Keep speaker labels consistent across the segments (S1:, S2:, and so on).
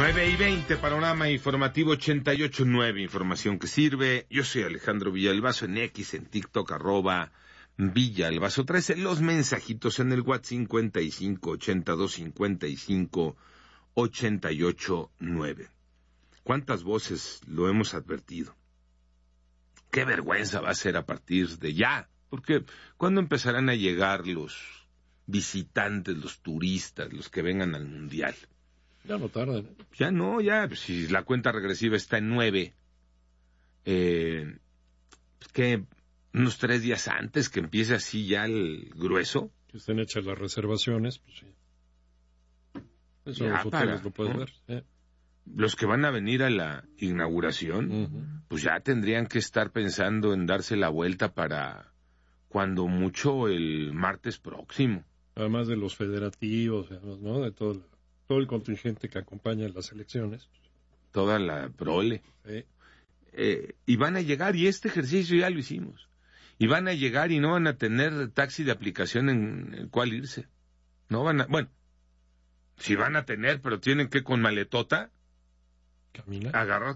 S1: 9:20, panorama informativo 88.9, información que sirve. Yo soy Alejandro Villalbazo, en X, en TikTok, @Villalbazo 13. Los mensajitos en el WhatsApp 55 82 55 88 9. ¿Cuántas voces lo hemos advertido? Qué vergüenza va a ser a partir de ya, porque ¿cuándo empezarán a llegar los visitantes, los turistas, los que vengan al Mundial?
S2: Ya no tardan.
S1: Ya no, ya, si la cuenta regresiva está en 9, que unos 3 días antes que empiece así ya el grueso.
S2: Que estén hechas las reservaciones, pues sí. Eso en los hoteles lo puedes ver.
S1: Los que van a venir a la inauguración, pues ya tendrían que estar pensando en darse la vuelta para cuando mucho el martes próximo.
S2: Además de los federativos, ¿no? De todo el contingente que acompaña las elecciones.
S1: Toda la prole.
S2: Sí.
S1: Y van a llegar, y este ejercicio ya lo hicimos. Y van a llegar y no van a tener taxi de aplicación en el cual irse. No van a, bueno, sí van a tener, pero tienen que con maletota agarrar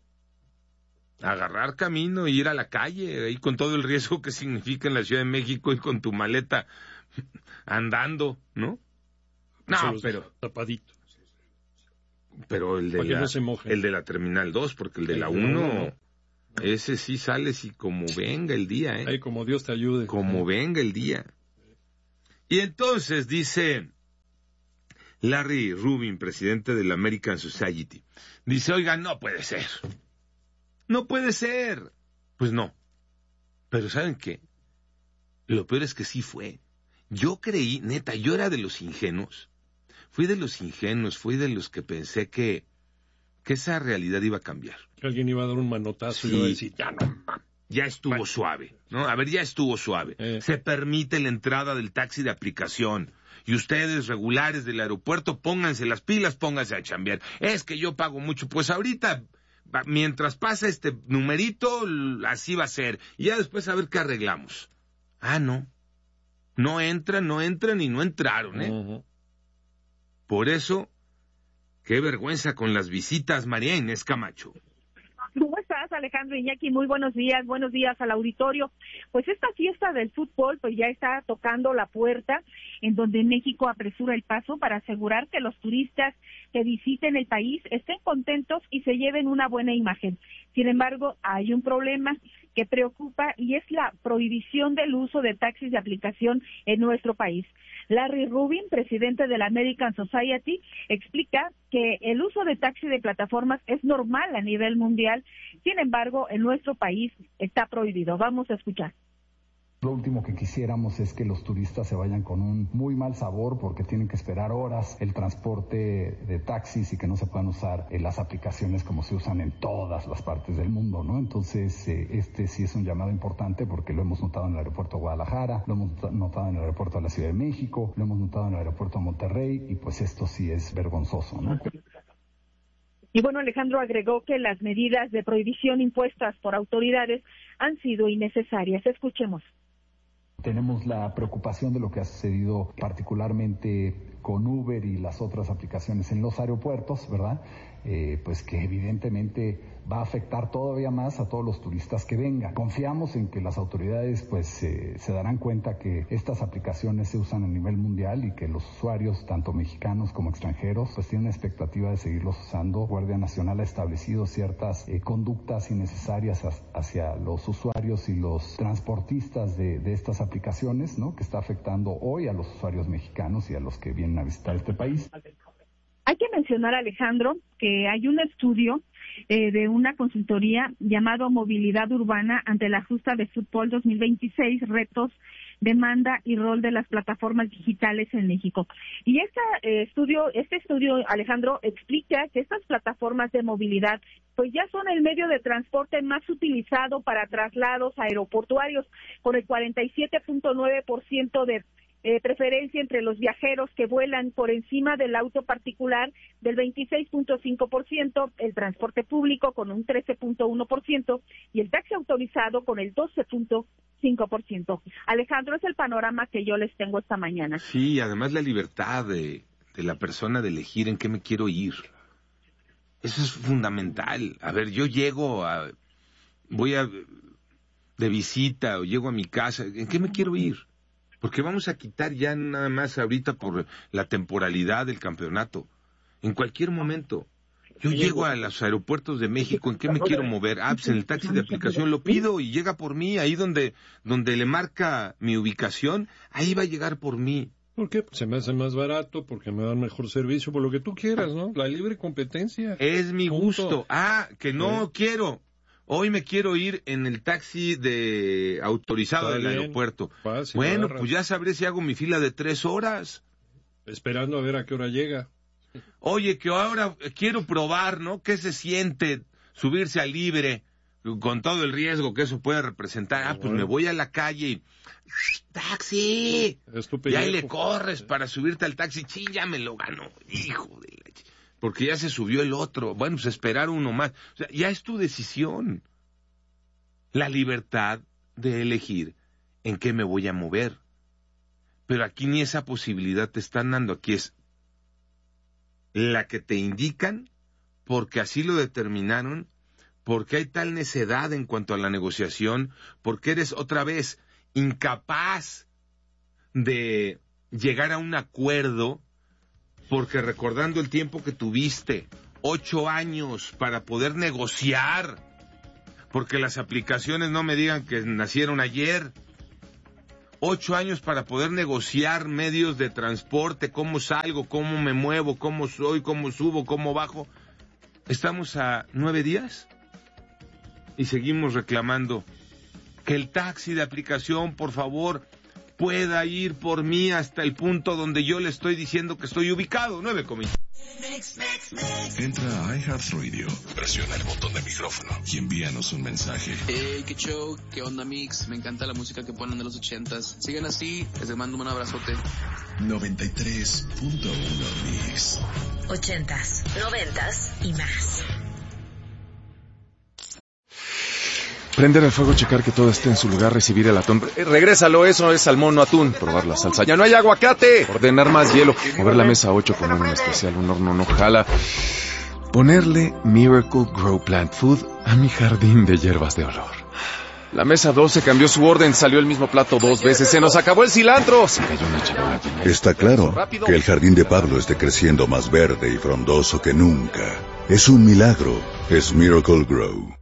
S1: camino e ir a la calle, ahí con todo el riesgo que significa en la Ciudad de México y con tu maleta andando, ¿no? No, pero
S2: tapadito.
S1: Pero el de la Terminal 2, porque el de la 1, ese sí sales y como venga el día,
S2: Ay, como Dios te ayude.
S1: Como venga el día. Y entonces dice Larry Rubin, presidente de la American Society, dice, oiga, no puede ser. Pues no. Pero ¿saben qué? Lo peor es que sí fue. Yo creí, neta, yo era de los ingenuos. Fui de los que pensé que esa realidad iba a cambiar.
S2: Que alguien iba a dar un manotazo y iba a decir, ya no.
S1: Ya estuvo suave, ¿no? A ver, ya estuvo suave. Se permite la entrada del taxi de aplicación. Y ustedes, regulares del aeropuerto, pónganse las pilas, pónganse a chambear. Es que yo pago mucho. Pues ahorita, mientras pasa este numerito, así va a ser. Y ya después a ver qué arreglamos. Ah, no. No entran y no entraron, ¿eh? Por eso, qué vergüenza con las visitas, María Inés Camacho.
S3: ¿Cómo estás, Alejandro Iñaki? Muy buenos días al auditorio. Pues esta fiesta del fútbol pues ya está tocando la puerta, en donde México apresura el paso para asegurar que los turistas que visiten el país estén contentos y se lleven una buena imagen. Sin embargo, hay un problema que preocupa y es la prohibición del uso de taxis de aplicación en nuestro país. Larry Rubin, presidente de la American Society, explica que el uso de taxi de plataformas es normal a nivel mundial, sin embargo, en nuestro país está prohibido. Vamos a escuchar.
S4: Lo último que quisiéramos es que los turistas se vayan con un muy mal sabor porque tienen que esperar horas el transporte de taxis y que no se puedan usar las aplicaciones como se usan en todas las partes del mundo, ¿no? Entonces, este sí es un llamado importante porque lo hemos notado en el aeropuerto de Guadalajara, lo hemos notado en el aeropuerto de la Ciudad de México, lo hemos notado en el aeropuerto de Monterrey y pues esto sí es vergonzoso, ¿no?
S3: Y bueno, Alejandro agregó que las medidas de prohibición impuestas por autoridades han sido innecesarias. Escuchemos.
S4: Tenemos la preocupación de lo que ha sucedido particularmente con Uber y las otras aplicaciones en los aeropuertos, ¿verdad? Pues que evidentemente va a afectar todavía más a todos los turistas que vengan. Confiamos en que las autoridades pues se darán cuenta que estas aplicaciones se usan a nivel mundial y que los usuarios, tanto mexicanos como extranjeros, pues tienen la expectativa de seguirlos usando. Guardia Nacional ha establecido ciertas conductas innecesarias hacia los usuarios y los transportistas de estas aplicaciones, ¿no? Que está afectando hoy a los usuarios mexicanos y a los que vienen a visitar este país.
S3: Hay que mencionar, Alejandro, que hay un estudio de una consultoría llamado Movilidad Urbana ante la Justa de Fútbol 2026, retos, demanda y rol de las plataformas digitales en México. Y este estudio, Alejandro, explica que estas plataformas de movilidad pues ya son el medio de transporte más utilizado para traslados aeroportuarios, con el 47.9% de preferencia entre los viajeros que vuelan por encima del auto particular, del 26.5%, el transporte público con un 13.1% y el taxi autorizado con el 12.5%. Alejandro, es el panorama que yo les tengo esta mañana.
S1: Sí, además la libertad de la persona de elegir en qué me quiero ir. Eso es fundamental. A ver, yo voy de visita o llego a mi casa. ¿En qué me quiero ir? Porque vamos a quitar ya nada más ahorita por la temporalidad del campeonato. En cualquier momento. Yo llego a los aeropuertos de México, ¿en qué me quiero mover? Pues en el taxi de aplicación lo pido y llega por mí. Ahí donde le marca mi ubicación, ahí va a llegar por mí.
S2: ¿Por qué? Se me hace más barato, porque me dan mejor servicio, por lo que tú quieras, ¿no? La libre competencia.
S1: Es mi gusto. Que no quiero. Hoy me quiero ir en el taxi autorizado del aeropuerto. Bueno, pues ya sabré si hago mi fila de 3 horas.
S2: Esperando a ver a qué hora llega.
S1: Oye, que ahora quiero probar, ¿no? ¿Qué se siente subirse a libre con todo el riesgo que eso puede representar? Pues me voy a la calle y... ¡Taxi! Y ahí le corres para subirte al taxi. Sí, ya me lo ganó. Hijo de la... Porque ya se subió el otro. Bueno, pues esperar uno más. O sea, ya es tu decisión. La libertad de elegir en qué me voy a mover. Pero aquí ni esa posibilidad te están dando. Aquí es la que te indican, porque así lo determinaron, porque hay tal necedad en cuanto a la negociación, porque eres otra vez incapaz de llegar a un acuerdo, porque recordando el tiempo que tuviste, 8 años para poder negociar, porque las aplicaciones no me digan que nacieron ayer, 8 años para poder negociar medios de transporte, cómo salgo, cómo me muevo, cómo soy, cómo subo, cómo bajo. Estamos a 9 días y seguimos reclamando que el taxi de aplicación, por favor, pueda ir por mí hasta el punto donde yo le estoy diciendo que estoy ubicado. 9:00.
S5: Entra a iHeartRadio, presiona el botón de micrófono y envíanos un mensaje.
S6: Qué show, qué onda mix, me encanta la música que ponen de los 80s. Sigan así, les mando un abrazote.
S5: 93.1 Mix.
S7: 80s, 90s y más.
S8: Prender el fuego, checar que todo esté en su lugar, recibir el atún. Regrésalo, eso es salmón, no atún. Probar la salsa. ¡Ya no hay aguacate! Ordenar más hielo. Mover la mesa 8, poner un especial, un horno no jala. Ponerle Miracle Grow Plant Food a mi jardín de hierbas de olor. La mesa 12 cambió su orden, salió el mismo plato 2 veces. ¡Se nos acabó el cilantro! Se cayó una charola.
S9: Está claro que el jardín de Pablo esté creciendo más verde y frondoso que nunca. Es un milagro. Es Miracle Grow.